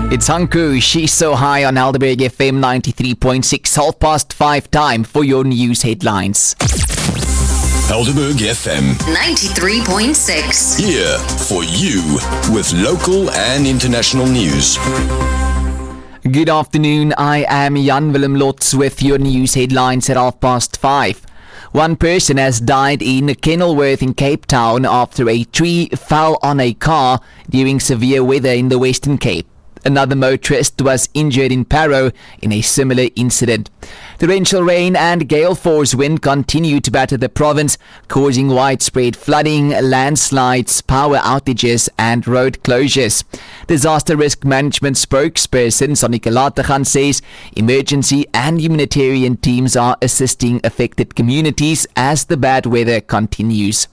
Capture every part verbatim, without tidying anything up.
It's Hanku, She's So High on Helderberg F M ninety-three point six, half past five time for your news headlines. Helderberg F M ninety-three point six. Here for you with local and international news. Good afternoon, I am Jan Willem Lotz with your news headlines at half past five. One person has died in Kenilworth in Cape Town after a tree fell on a car during severe weather in the Western Cape. Another motorist was injured in Parow in a similar incident. Torrential rain and gale force wind continue to batter the province, causing widespread flooding, landslides, power outages and road closures. Disaster Risk Management spokesperson Sonika Latagan says emergency and humanitarian teams are assisting affected communities as the bad weather continues.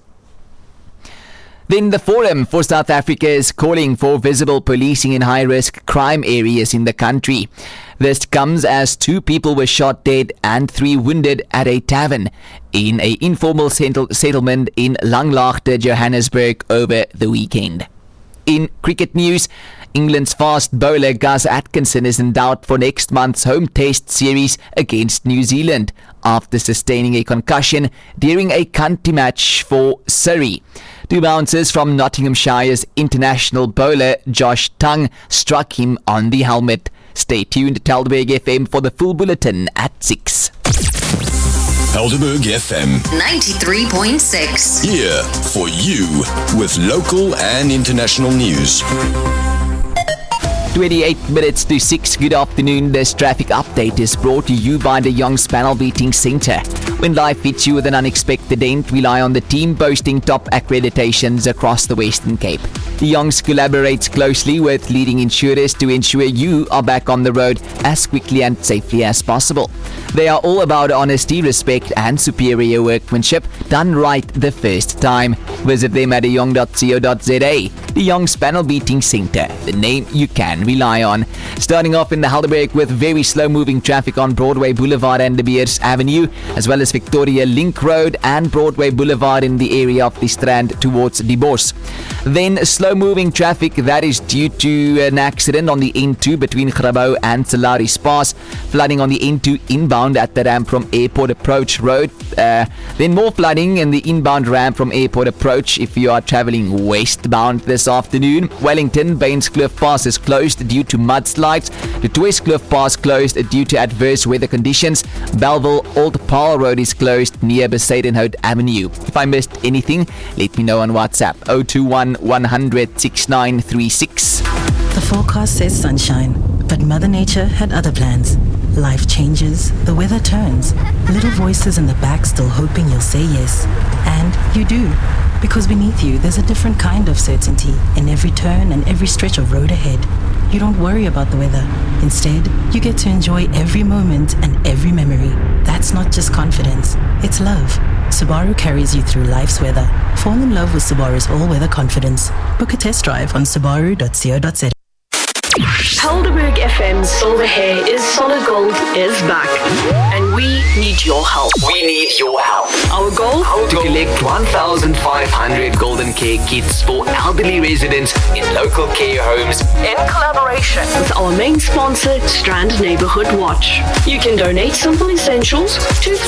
Then the Forum for South Africa is calling for visible policing in high-risk crime areas in the country. This comes as two people were shot dead and three wounded at a tavern in an informal settlement in Langlaagte, Johannesburg over the weekend. In cricket news, England's fast bowler Gus Atkinson is in doubt for next month's home test series against New Zealand after sustaining a concussion during a county match for Surrey. Two bouncers from Nottinghamshire's international bowler Josh Tongue struck him on the helmet. Stay tuned to Helderberg F M for the full bulletin at six. Helderberg F M ninety-three point six. Here for you with local and international news. twenty-eight minutes to six. Good afternoon. This traffic update is brought to you by the Young's Panel Beating Centre. When life hits you with an unexpected end, rely on the team boasting top accreditations across the Western Cape. The Youngs collaborates closely with leading insurers to ensure you are back on the road as quickly and safely as possible. They are all about honesty, respect and superior workmanship done right the first time. Visit them at young dot co dot za. The Young's Panel Beating Centre, the name you can rely on. Starting off in the Helderberg with very slow-moving traffic on Broadway Boulevard and De Beers Avenue, as well as Victoria Link Road and Broadway Boulevard in the area of the Strand towards Die Bos. Then slow-moving traffic that is due to an accident on the N two between Grabouw and Salaris Pass. Flooding on the N two inbound at the ramp from Airport Approach Road. Uh, then more flooding in the inbound ramp from Airport Approach if you are travelling westbound this afternoon. Wellington Bainscliff Pass is closed due to mudslides. The Twestcliff Pass closed due to adverse weather conditions. Belleville Old Paarl Road is closed near Besadenhout Avenue. If I missed anything, let me know on WhatsApp oh two one, one hundred, sixty-nine thirty-six. The forecast says sunshine, but Mother Nature had other plans. Life changes, the weather turns. Little voices in the back still hoping you'll say yes. And you do. Because beneath you, there's a different kind of certainty in every turn and every stretch of road ahead. You don't worry about the weather. Instead, you get to enjoy every moment and every memory. That's not just confidence, it's love. Subaru carries you through life's weather. Fall in love with Subaru's all-weather confidence. Book a test drive on subaru dot co dot za. Helderberg F M's Silver Hair is Solid Gold is back. And we need your help. We need your help. Our goal? To collect one thousand five hundred Golden Care kits for elderly residents in local care homes In collaboration with our main sponsor, Strand Neighborhood Watch. You can donate simple essentials to